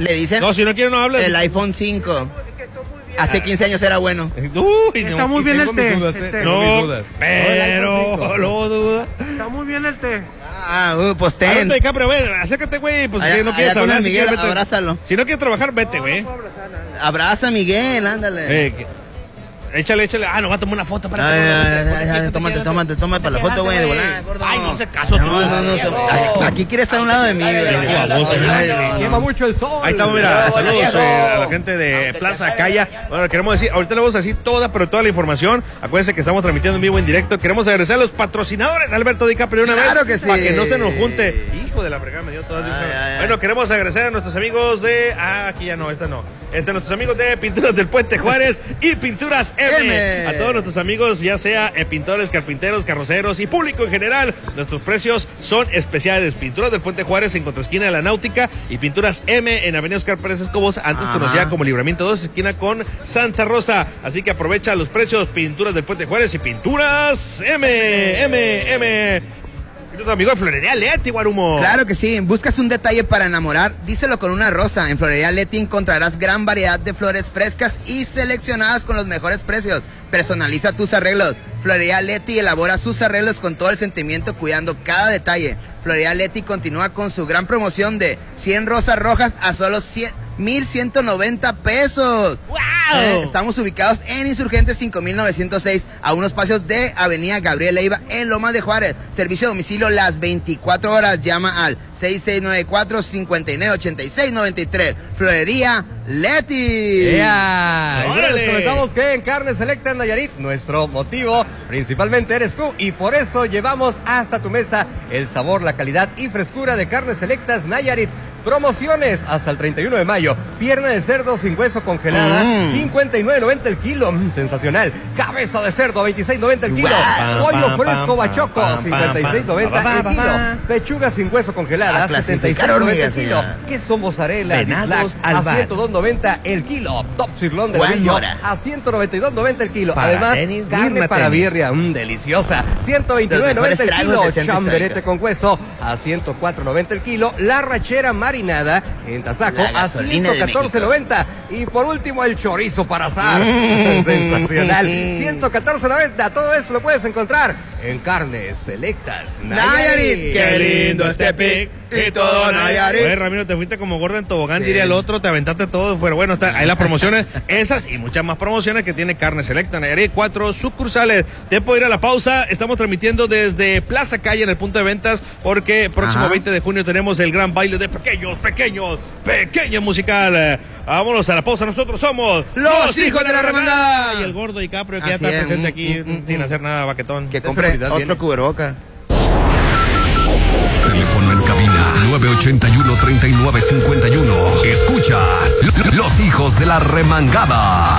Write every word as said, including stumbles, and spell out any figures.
Le dicen. No, si no quiere, no hable. El iPhone cinco. Hace quince años era bueno. Uy, Está no, muy bien el té. dudas, el eh. té. No, mis dudas. pero no duda. Está muy bien el té. Ah, uh, pues ten. Alberto DiCaprio, ven, acércate, güey. Pues Allá- si no quieres allá con hablar, el si Miguel, quieres, vete. abrázalo. Si no quieres trabajar, vete, güey. Abraza a Miguel, ándale. Eh, que- Échale, échale. Ah, nos va a tomar una foto para Ay, que- ay, ponte ay, quieto, ay, ponte tómate, quieto. tómate, tómate para la Ponte foto, güey, de quieto, volada, gordo. Ay, no se caso tú. No, no, no, no, aquí quiere estar a un lado de mí, güey. Ay, Quema mucho el sol. Ahí estamos, mira, saludos eh, a la gente de Plaza Calla. Bueno, queremos decir, ahorita le vamos a decir toda, pero toda la información. Acuérdense que estamos transmitiendo en vivo, en directo. Queremos agradecer a los patrocinadores de Alberto DiCaprio de una Claro vez. que sí. Para que no se nos junte. Hijo de la fregada, me dio todas. Ay, ay, ay. Bueno, queremos agradecer a nuestros amigos de... Ah, aquí ya no, esta no. Entre nuestros amigos de Pinturas del Puente Juárez y Pinturas M. M. A todos nuestros amigos, ya sea eh, pintores, carpinteros, carroceros y público en general. Nuestros precios son especiales. Pinturas del Puente Juárez en contraesquina de la Náutica y Pinturas M en Avenida Oscar Pérez Escobos, antes Ajá. conocida como Libramiento dos, esquina con Santa Rosa. Así que aprovecha los precios. Pinturas del Puente Juárez y Pinturas M, M, M. Y nuestro amigo de Florería Leti, Guarumo. Claro que sí, buscas un detalle para enamorar, díselo con una rosa. En Florería Leti encontrarás gran variedad de flores frescas y seleccionadas con los mejores precios. Personaliza tus arreglos. Florería Leti elabora sus arreglos con todo el sentimiento, cuidando cada detalle. Florería Leti continúa con su gran promoción de cien rosas rojas a solo mil ciento noventa pesos. ¡Wow! Eh, estamos ubicados en Insurgentes cinco mil novecientos seis, a unos pasos de Avenida Gabriel Leiva, en Lomas de Juárez. Servicio a domicilio las veinticuatro horas. Llama al seis seis nueve cuatro, cinco nueve ocho seis nueve tres. Florería Leti. Yeah. Y bueno, ¡Órale! les comentamos que en Carne Selecta en Nayarit, nuestro motivo principalmente eres tú, y por eso llevamos hasta tu mesa el sabor, la calidad y frescura de Carnes Selectas Nayarit. Promociones hasta el treinta y uno de mayo. Pierna de cerdo sin hueso congelada, Mm. cincuenta y nueve noventa el kilo. Mm, sensacional. Cabeza de cerdo, veintiséis noventa el kilo. Guau. Pollo Pam, fresco pam, bachoco, pam, cincuenta y seis noventa pam, el pam, kilo. pam. Pechuga sin hueso congelada, A setenta y seis clasificar noventa el hormigas, kilo. señora. Queso mozzarella, Venados Dislac, al a bar. ciento dos noventa el kilo. Top sirloin de Guay, novillo llora. a ciento noventa y dos noventa el kilo. Para Además, tenis, carne Disney para tenis. birria, mmm, deliciosa. ciento veintinueve Los mejores noventa el tragos kilo. de Centro Chamberete Histórica. con hueso a ciento cuatro noventa el kilo. La rachera marinada en tasajo La a gasolina ciento de catorce noventa. Y por último, el chorizo para asar. Mm. Sensacional. ciento catorce noventa. Todo esto lo puedes encontrar en Carnes Selectas Nayarit, qué lindo este pic y todo Nayarit. Oye, Ramiro, te fuiste como gordo en tobogán, Sí. diría el otro, te aventaste todo, pero bueno, está ahí las promociones, esas y muchas más promociones que tiene Carne Selecta Nayarit, cuatro sucursales. Tiempo de ir a la pausa, estamos transmitiendo desde Plaza Calle en el punto de ventas, porque próximo Ajá. veinte de junio tenemos el gran baile de pequeños, pequeños, pequeño musical. Eh, Vámonos a la pausa, nosotros somos Los Hijos de la Remandad. Y el gordo DiCaprio que ya Así está es, presente mm, aquí mm, mm, sin mm. hacer nada, baquetón. Que Esa compre seguridad otro viene. cubreboca. Teléfono en cabina nueve ochenta y uno, treinta y nueve cincuenta y uno. Escuchas Los Hijos de la Remangada.